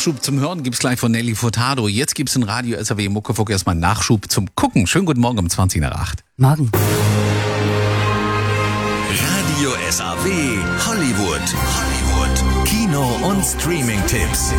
Nachschub zum Hören gibt's gleich von Nelly Furtado. Jetzt gibt's in Radio SAW Muckefuck erstmal Nachschub zum Gucken. Schönen guten Morgen um 20 nach 8. Morgen. Radio SAW Hollywood. Kino- und Streaming-Tipps.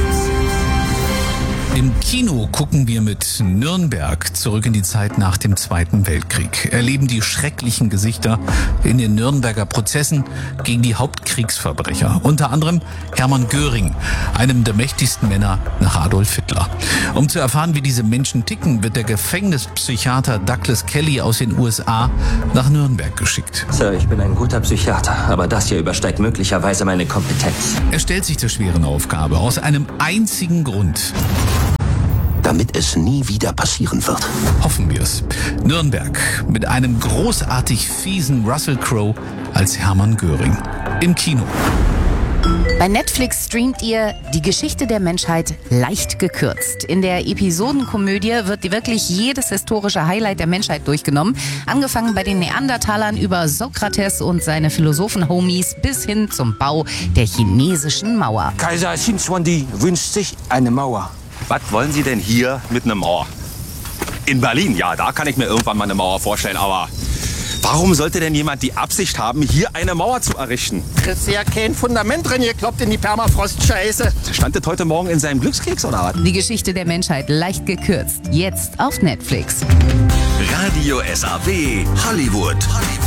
Im Kino gucken wir mit Nürnberg zurück in die Zeit nach dem Zweiten Weltkrieg. Erleben die schrecklichen Gesichter in den Nürnberger Prozessen gegen die Hauptkriegsverbrecher. Unter anderem Hermann Göring, einem der mächtigsten Männer nach Adolf Hitler. Um zu erfahren, wie diese Menschen ticken, wird der Gefängnispsychiater Douglas Kelly aus den USA nach Nürnberg geschickt. Sir, ich bin ein guter Psychiater, aber das hier übersteigt möglicherweise meine Kompetenz. Er stellt sich der schweren Aufgabe aus einem einzigen Grund. Damit es nie wieder passieren wird. Hoffen wir es. Nürnberg mit einem großartig fiesen Russell Crowe als Hermann Göring. Im Kino. Bei Netflix streamt ihr Die Geschichte der Menschheit leicht gekürzt. In der Episodenkomödie wird wirklich jedes historische Highlight der Menschheit durchgenommen. Angefangen bei den Neandertalern über Sokrates und seine Philosophen-Homies bis hin zum Bau der chinesischen Mauer. Kaiser Xinzhuangdi wünscht sich eine Mauer. Was wollen Sie denn hier mit einer Mauer? In Berlin, ja, da kann ich mir irgendwann mal eine Mauer vorstellen, aber warum sollte denn jemand die Absicht haben, hier eine Mauer zu errichten? Ist ja kein Fundament drin gekloppt in die Permafrost-Scheiße. Stand das heute Morgen in seinem Glückskeks oder was? Die Geschichte der Menschheit leicht gekürzt. Jetzt auf Netflix. Radio SAW Hollywood.